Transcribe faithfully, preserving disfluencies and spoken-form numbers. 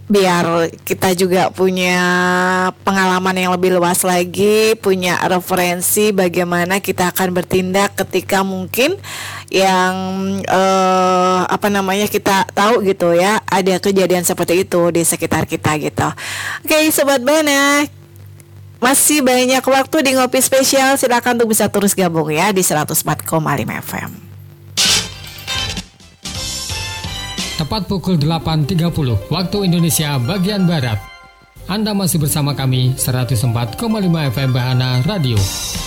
biar kita juga punya pengalaman yang lebih luas lagi, punya referensi bagaimana kita akan bertindak ketika mungkin yang eh, apa namanya kita tahu gitu ya, ada kejadian seperti itu di sekitar kita gitu. Oke, Sobat Bana, masih banyak waktu di Ngopi Spesial. Silakan untuk bisa terus gabung ya di seratus empat koma lima F M. Tepat pukul delapan tiga puluh waktu Indonesia bagian Barat. Anda masih bersama kami seratus empat koma lima F M Bahana Radio.